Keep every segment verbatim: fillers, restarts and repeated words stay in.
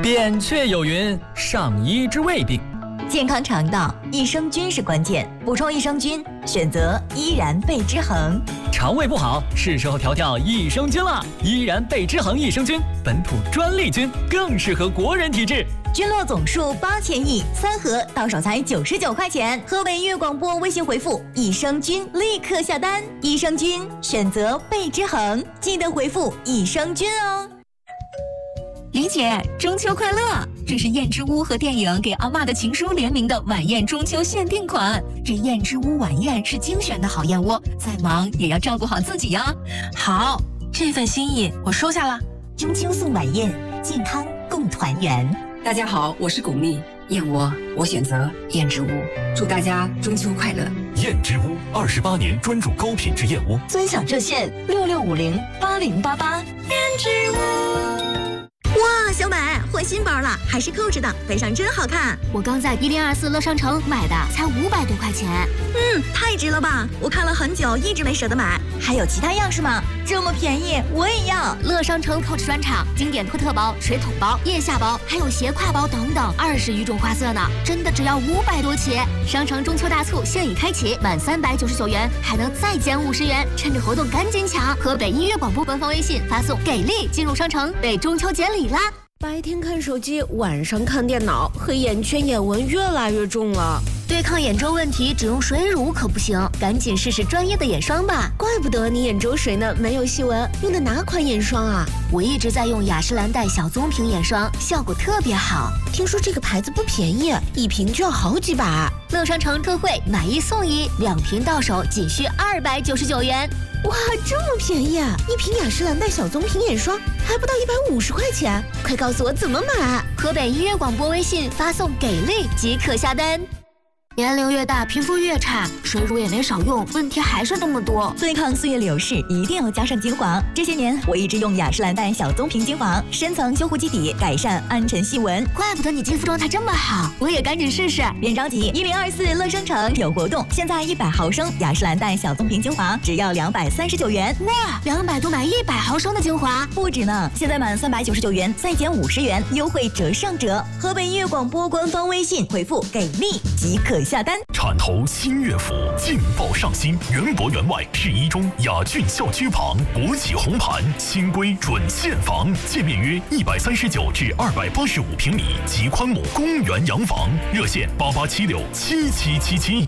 扁鹊有云：上医治未病。 健康肠道，益生菌是关键。补充益生菌，选择依然贝之恒。 肠胃不好，是时候调调益生菌了。依然贝之恒益生菌，本土专利菌，更适合国人体质。 菌落总数八千亿，三盒到手才九十九块钱。河北音乐广播微信回复“益生菌”，立刻下单。益生菌选择贝之恒，记得回复益生菌哦。 李姐，中秋快乐！这是燕之屋和电影《给阿嬷的情书》联名的晚宴中秋限定款。这燕之屋晚宴是精选的好燕窝，再忙也要照顾好自己呀。 好，这份心意我收下了。 中秋送晚宴，健康共团圆。 大家好，我是巩俐，燕窝我选择燕之屋，祝大家中秋快乐。 燕之屋二十八年专注高品质燕窝， 尊享热线六六五零八零八八。燕之屋。哇，小美换新包了，还是扣着的，背上真好看。 我刚在一零二四乐商城买的，才五百多块钱。 嗯，太值了吧！我看了很久，一直没舍得买。还有其他样式吗？这么便宜，我也要。 乐商城 Coach 专场，经典托特包、水桶包、腋下包，还有斜挎包等等，二十余种花色呢，真的只要五百多起。商城中秋大促现已开启，满三百九十九元还能再减五十元，趁着活动赶紧抢！河北音乐广播官方微信发送“给力”进入商城，为中秋节礼啦！ 白天看手机，晚上看电脑，黑眼圈、眼纹越来越重了。 对抗眼周问题，只用水乳可不行，赶紧试试专业的眼霜吧。 怪不得你眼周水嫩，没有细纹，用的哪款眼霜啊？ 我一直在用雅诗兰黛小棕瓶眼霜，效果特别好。 听说这个牌子不便宜，一瓶就要好几百。 乐商城特惠，买一送一，两瓶到手仅需二百九十九元。 哇，这么便宜啊！一瓶雅诗兰黛小棕瓶眼霜还不到一百五十块钱，快告诉我怎么买！ 河北音乐广播微信发送“给力”即可下单。年龄越大，皮肤越差，水乳也没少用，问题还是那么多。 对抗岁月流逝，一定要加上精华。这些年，我一直用雅诗兰黛小棕瓶精华，深层修护基底，改善暗沉细纹。 怪不得你肌肤状态这么好，我也赶紧试试。 别着急，一零二四乐商城有活动，现在一百毫升雅诗兰黛小棕瓶精华只要两百三十九元。 哇，两百多买一百毫升的精华， 不止呢！现在满三百九十九元再减五十元，优惠折上折。河北音乐广播官方微信回复“给力”即可下单。 铲头新乐府劲爆上新，园博园外市一中雅骏校区旁，国企红盘新规准现房，界面约一百三十九至二百八十五平米，极宽亩公园洋房，热线八八七六七七七七。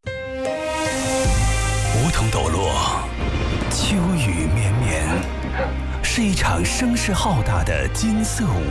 梧桐抖落，秋雨绵绵，是一场声势浩大的金色舞。